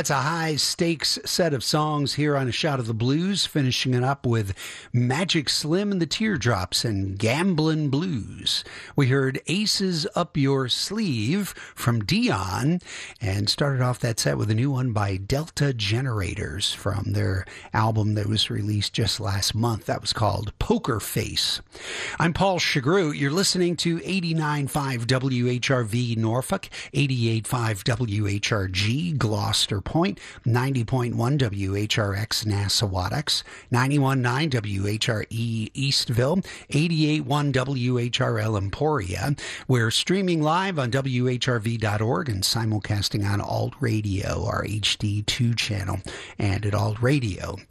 That's a high-stakes set of songs here on A Shot of the Blues, finishing it up with Magic Slim and the Teardrops and Gamblin' Blues. We heard Aces Up Your Sleeve from Dion, and started off that set with a new one by Delta Generators from their album that was released just last month. That was called Poker Face. I'm Paul Chagru. You're listening to 89.5 WHRV Norfolk, 88.5 WHRG Gloucester Point, 90.1 WHRX Nassawadox, 91.9 WHRE Eastville, 88.1 WHRL Emporia. We're streaming live on WHRV.org and simulcasting on Alt Radio, our HD2 channel, and at altradio.ca.